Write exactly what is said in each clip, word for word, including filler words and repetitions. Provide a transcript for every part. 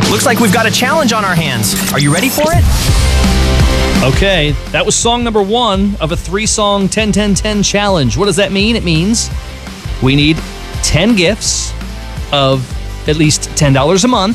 Looks like we've got a challenge on our hands. Are you ready for it? Okay, that was song number one of a three-song ten ten ten challenge. What does that mean? It means we need ten gifts of at least ten dollars a month,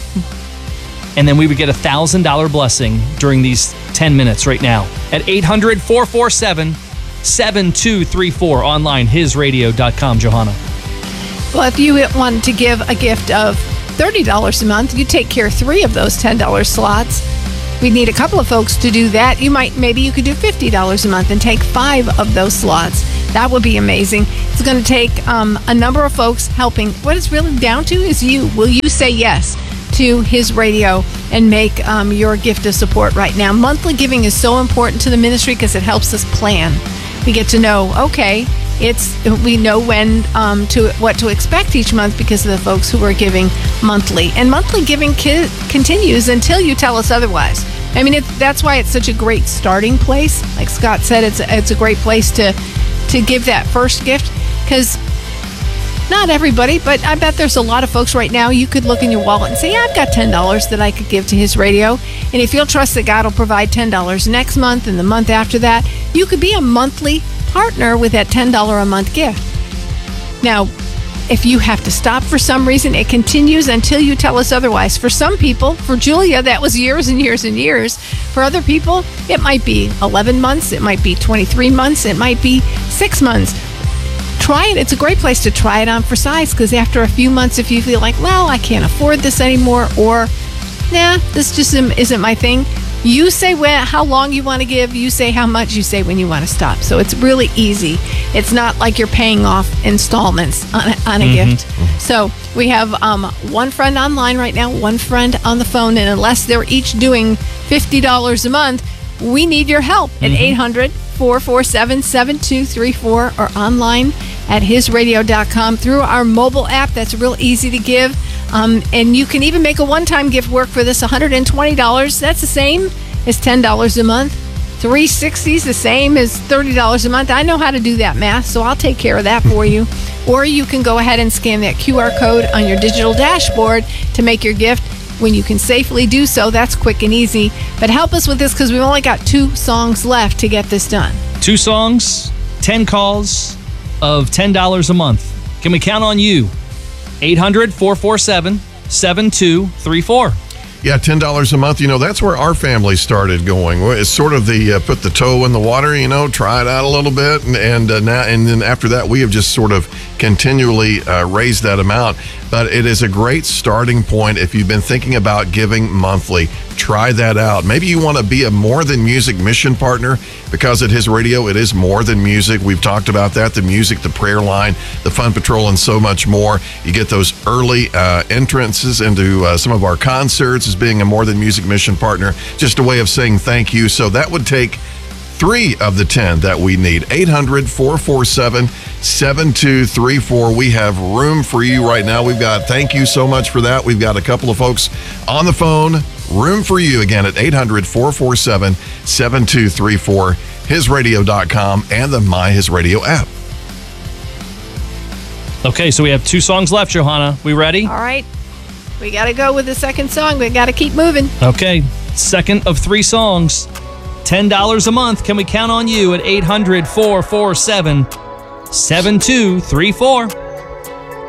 and then we would get a one thousand dollars blessing during these ten minutes right now at eight hundred, four four seven, seven two three four, online, his radio dot com. Johanna. Well, if you wanted to give a gift of thirty dollars a month, you take care of three of those ten dollars slots. We need a couple of folks to do that. You might, maybe you could do fifty dollars a month and take five of those slots. That would be amazing. It's going to take um, a number of folks helping. What it's really down to is you. Will you say yes to His Radio and make um, your gift of support right now? Monthly giving is so important to the ministry because it helps us plan. We get to know, okay, it's we know when um, to what to expect each month because of the folks who are giving monthly. And monthly giving ki- continues until you tell us otherwise. I mean, it's, that's why it's such a great starting place. Like Scott said, it's a, it's a great place to to give that first gift, because not everybody, but I bet there's a lot of folks right now. You could look in your wallet and say, yeah, I've got ten dollars that I could give to His Radio. And if you'll trust that God will provide ten dollars next month and the month after that, you could be a monthly partner with that ten dollars a month gift. Now, if you have to stop for some reason, it continues until you tell us otherwise. For some people, for Julia, that was years and years and years. For other people, it might be eleven months, it might be twenty-three months, it might be six months. Try it. It's a great place to try it on for size, because after a few months, if you feel like, well, I can't afford this anymore, or, nah, this just isn't my thing, you say when, how long you want to give, you say how much, you say when you want to stop. So it's really easy. It's not like you're paying off installments on a, on a mm-hmm. gift. So we have um, one friend online right now, one friend on the phone, and unless they're each doing fifty dollars a month, we need your help at mm-hmm. eight hundred, four four seven, seven two three four or online at his radio dot com through our mobile app. That's real easy to give. Um, and you can even make a one-time gift work for this, one hundred twenty dollars. That's the same as ten dollars a month. three hundred sixty is the same as thirty dollars a month. I know how to do that math, so I'll take care of that for you. Or you can go ahead and scan that Q R code on your digital dashboard to make your gift. When you can safely do so, that's quick and easy. But help us with this, because we've only got two songs left to get this done. Two songs, ten calls of ten dollars a month. Can we count on you? eight hundred, four four seven, seven two three four. Yeah, ten dollars a month. You know, that's where our family started going. It's sort of the uh, put the toe in the water, you know, try it out a little bit. And and, uh, now, and then after that, we have just sort of continually uh, raised that amount. But it is a great starting point if you've been thinking about giving monthly. Try that out. Maybe you want to be a More Than Music mission partner, because at His Radio, it is more than music. We've talked about that, the music, the prayer line, the Fun Patrol, and so much more. You get those early uh, entrances into uh, some of our concerts as being a More Than Music mission partner. Just a way of saying thank you. So that would take three of the ten that we need. eight hundred, four four seven, seven two three four. We have room for you right now. We've got, thank you so much for that. We've got a couple of folks on the phone. Room for you again at eight hundred, four four seven, seven two three four, his radio dot com, and the My His Radio app. Okay, so we have two songs left, Johanna. We ready? All right. We got to go with the second song. We got to keep moving. Okay, second of three songs. ten dollars a month. Can we count on you at eight hundred, four four seven, seven two three four?